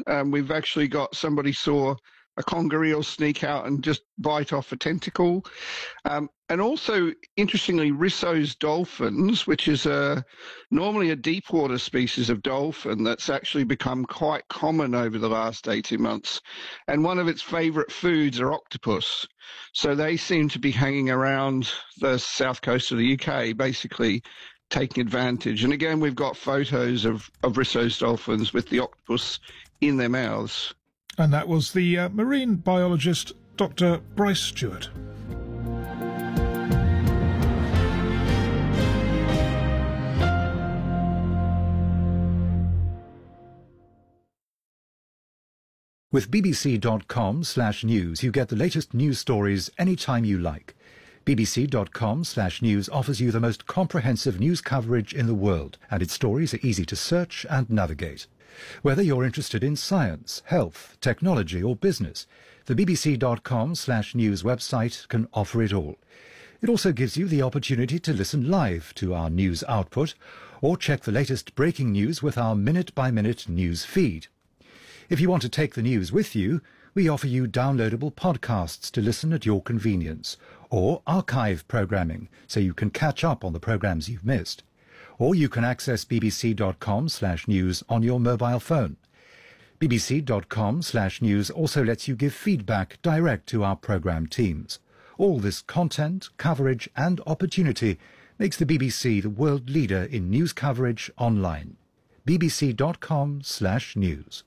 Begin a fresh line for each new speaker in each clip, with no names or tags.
We've actually got somebody saw a conger eel sneak out and just bite off a tentacle. And also, interestingly, Risso's dolphins, which is normally a deep water species of dolphin that's actually become quite common over the last 18 months. And one of its favourite foods are octopus. So they seem to be hanging around the south coast of the UK, basically taking advantage. And again, we've got photos of Risso's dolphins with the octopus in their mouths.
And that was the marine biologist, Dr. Bryce Stewart.
With bbc.com/news, you get the latest news stories anytime you like. bbc.com/news offers you the most comprehensive news coverage in the world, and its stories are easy to search and navigate. Whether you're interested in science, health, technology or business, the bbc.com/news website can offer it all. It also gives you the opportunity to listen live to our news output or check the latest breaking news with our minute-by-minute news feed. If you want to take the news with you, we offer you downloadable podcasts to listen at your convenience, or archive programming so you can catch up on the programmes you've missed. Or you can access bbc.com/news on your mobile phone. bbc.com/news also lets you give feedback direct to our programme teams. All this content, coverage and opportunity makes the BBC the world leader in news coverage online. bbc.com/news.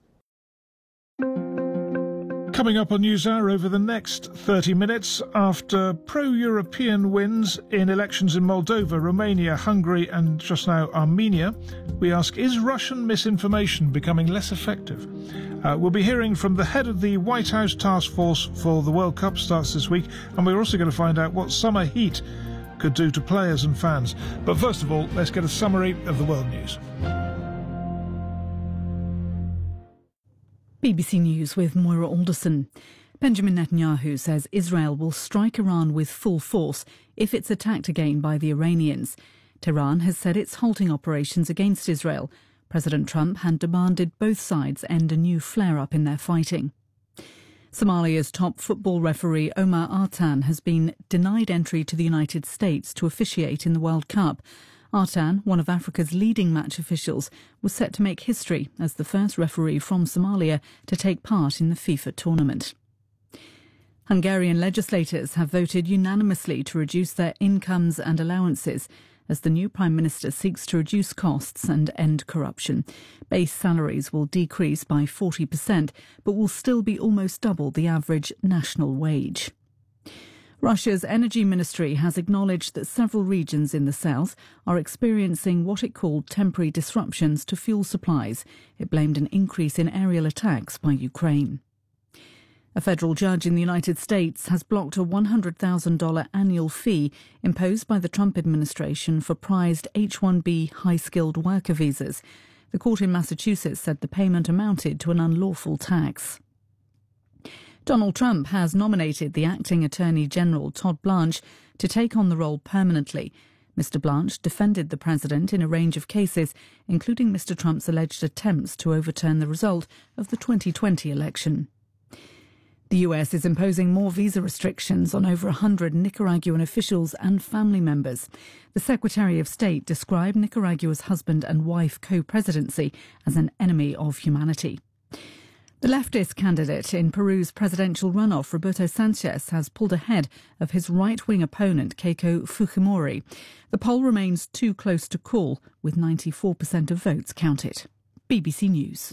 Coming up on NewsHour over the next 30 minutes, after pro-European wins in elections in Moldova, Romania, Hungary and just now Armenia, we ask, is Russian misinformation becoming less effective? We'll be hearing from the head of the White House task force for the World Cup starts this week, and we're also going to find out what summer heat could do to players and fans. But first of all, let's get a summary of the world news.
BBC News with Moira Alderson. Benjamin Netanyahu says Israel will strike Iran with full force if it's attacked again by the Iranians. Tehran has said it's halting operations against Israel. President Trump had demanded both sides end a new flare-up in their fighting. Somalia's top football referee Omar Artan has been denied entry to the United States to officiate in the World Cup. Artan, one of Africa's leading match officials, was set to make history as the first referee from Somalia to take part in the FIFA tournament. Hungarian legislators have voted unanimously to reduce their incomes and allowances as the new Prime Minister seeks to reduce costs and end corruption. Base salaries will decrease by 40%, but will still be almost double the average national wage. Russia's energy ministry has acknowledged that several regions in the south are experiencing what it called temporary disruptions to fuel supplies. It blamed an increase in aerial attacks by Ukraine. A federal judge in the United States has blocked a $100,000 annual fee imposed by the Trump administration for prized H-1B high-skilled worker visas. The court in Massachusetts said the payment amounted to an unlawful tax. Donald Trump has nominated the acting Attorney General Todd Blanche to take on the role permanently. Mr. Blanche defended the president in a range of cases, including Mr. Trump's alleged attempts to overturn the result of the 2020 election. The US is imposing more visa restrictions on over 100 Nicaraguan officials and family members. The Secretary of State described Nicaragua's husband and wife co-presidency as an enemy of humanity. The leftist candidate in Peru's presidential runoff, Roberto Sanchez, has pulled ahead of his right-wing opponent, Keiko Fujimori. The poll remains too close to call, with 94% of votes counted. BBC News.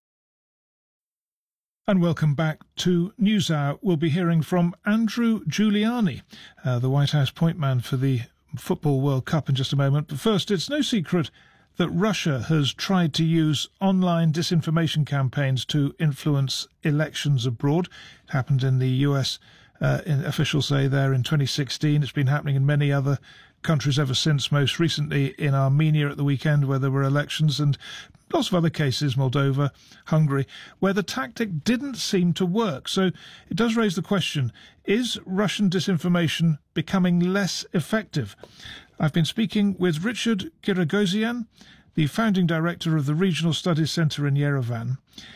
And welcome back to NewsHour. We'll be hearing from Andrew Giuliani, the White House point man for the Football World Cup in just a moment. But first, it's no secret that Russia has tried to use online disinformation campaigns to influence elections abroad. It happened in the US, officials say there in 2016. It's been happening in many other countries ever since, most recently in Armenia at the weekend where there were elections, and lots of other cases, Moldova, Hungary, where the tactic didn't seem to work. So it does raise the question, is Russian disinformation becoming less effective? I've been speaking with Richard Kiragosian, the founding director of the Regional Studies Centre in Yerevan.